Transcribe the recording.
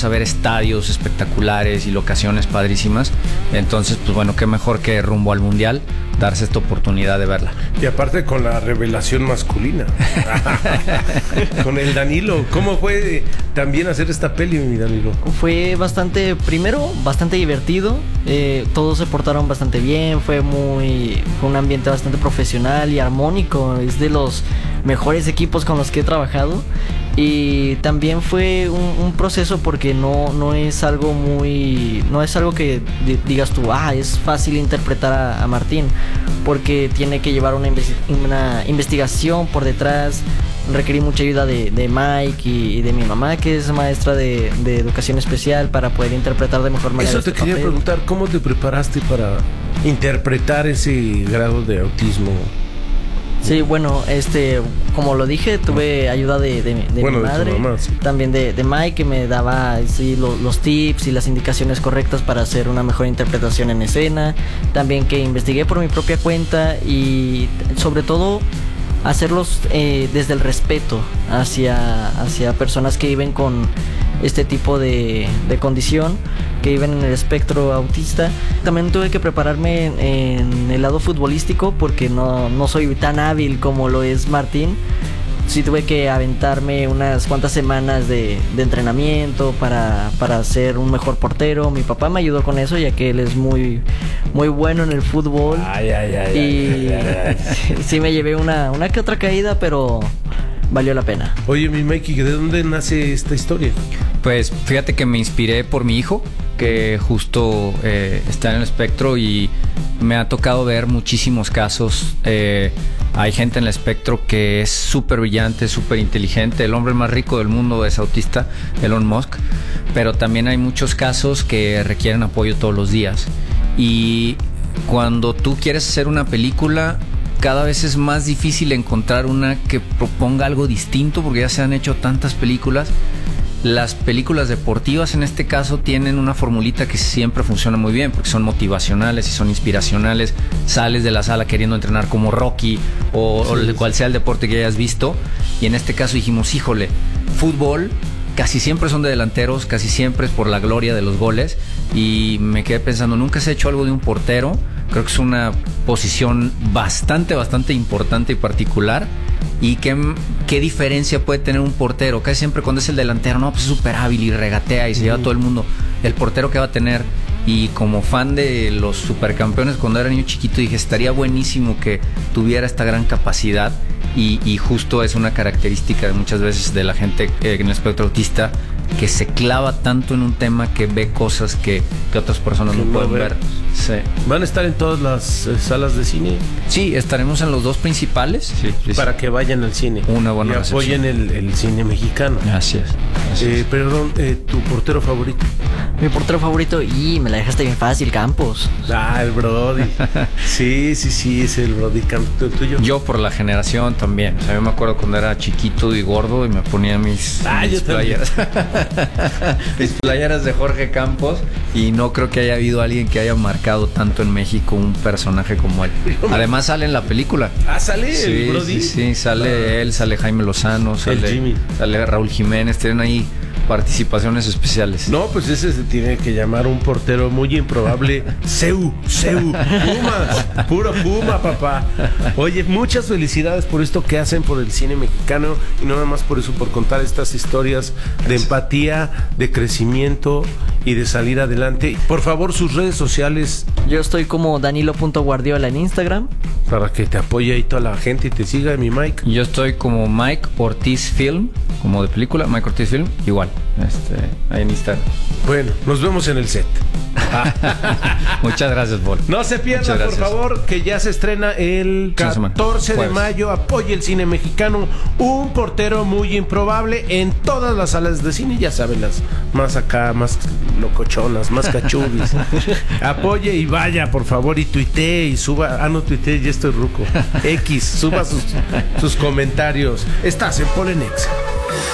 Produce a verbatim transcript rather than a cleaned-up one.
a ver estadios espectaculares y locaciones padrísimas. Entonces, pues bueno, qué mejor que rumbo al Mundial darse esta oportunidad de verla. Y aparte con la revelación masculina. Con el Danilo. ¿Cómo fue también hacer esta peli, mi Danilo? Fue bastante, primero, bastante divertido. Eh, todos se portaron bastante bien. Fue muy, fue un ambiente bastante profesional y armónico. Es de los mejores equipos con los que he trabajado. Y también fue un, un proceso porque no, no es algo muy, no es algo que digas tú, ah, es fácil interpretar a, a Martín, porque tiene que llevar una, investi- una investigación por detrás. Requerí mucha ayuda de, de Mike y, y de mi mamá, que es maestra de, de educación especial, para poder interpretar de mejor manera. Eso te este quería papel. preguntar, ¿cómo te preparaste para interpretar ese grado de autismo? Sí, bueno, este, como lo dije, tuve ayuda de, de, de bueno, mi madre, de tu mamá, sí. También de, de Mike, que me daba sí, lo, los tips y las indicaciones correctas para hacer una mejor interpretación en escena. También que investigué por mi propia cuenta y sobre todo hacerlos eh, desde el respeto hacia, hacia personas que viven con este tipo de, de condición, que viven en el espectro autista. También tuve que prepararme en, en el lado futbolístico porque no, no soy tan hábil como lo es Martín. Sí tuve que aventarme unas cuantas semanas de, de entrenamiento para, para ser un mejor portero. Mi papá me ayudó con eso, ya que él es muy, muy bueno en el fútbol. Ay, ay, ay, y ay, ay, ay. Sí, sí me llevé una, una que otra caída, pero valió la pena. Oye, mi Mikey, ¿de dónde nace esta historia? Pues fíjate que me inspiré por mi hijo, que justo eh, está en el espectro, y me ha tocado ver muchísimos casos. Eh, hay gente en el espectro que es súper brillante, súper inteligente. El hombre más rico del mundo es autista, Elon Musk. Pero también hay muchos casos que requieren apoyo todos los días. Y cuando tú quieres hacer una película, cada vez es más difícil encontrar una que proponga algo distinto, porque ya se han hecho tantas películas. Las películas deportivas en este caso tienen una formulita que siempre funciona muy bien, porque son motivacionales y son inspiracionales. Sales de la sala queriendo entrenar como Rocky o, sí, o el, cual sea el deporte que hayas visto. Y en este caso dijimos, híjole, fútbol casi siempre son de delanteros, casi siempre es por la gloria de los goles. Y me quedé pensando, nunca se ha hecho algo de un portero. Creo que es una posición bastante, bastante importante y particular. ¿Y qué, qué diferencia puede tener un portero? Casi siempre cuando es el delantero, no, pues es súper hábil y regatea y se lleva a todo el mundo. El portero que va a tener, y como fan de los supercampeones cuando era niño chiquito, dije, estaría buenísimo que tuviera esta gran capacidad. Y, y justo es una característica de muchas veces de la gente eh, en el espectro autista, que se clava tanto en un tema que ve cosas que, que otras personas que no pueden ver. ver. Sí. ¿Van a estar en todas las eh, salas de cine? Sí, estaremos en los dos principales. Sí, sí, para sí. que vayan al cine. Una buena y apoyen el, el cine mexicano. Así es. Así eh, es. Perdón, eh, ¿tu portero favorito? Mi portero favorito, y me la dejaste bien fácil, Campos. Ah, el Brody. Sí, sí, sí, es el Brody Campos. ¿Tuyo? Yo por la generación también. O sea, yo me acuerdo cuando era chiquito y gordo y me ponía mis, ah, mis playeras. Mis playeras de Jorge Campos, y no creo que haya habido alguien que haya marcado tanto en México un personaje como él. Además sale en la película. Ah, sale sí, el Brody. Sí, sí, sale ah. él, sale Jaime Lozano, sale, Jimmy. sale Raúl Jiménez, tienen ahí participaciones especiales. No, pues ese se tiene que llamar un portero muy improbable. Seu, Seu, Pumas, puro Puma, papá. Oye, muchas felicidades por esto que hacen por el cine mexicano, y no nada más por eso, por contar estas historias de empatía, de crecimiento y de salir adelante. Por favor, sus redes sociales. Yo estoy como danilo punto guardiola en Instagram, para que te apoye ahí toda la gente y te siga, mi Mike. Yo estoy como Mike Ortiz Film, como de película, Mike Ortiz Film, igual, este, ahí en Instagram. Bueno, nos vemos en el set. Muchas gracias, Paul. No se pierda, por favor, que ya se estrena el catorce de mayo. Apoye el cine mexicano. Un portero muy improbable en todas las salas de cine. Ya saben, las más acá, más locochonas, más cachubis. Apoye y vaya, por favor, y tuitee y suba. Ah, no tuitee, ya estoy ruco. X, suba sus, sus comentarios. Estás en Polenex.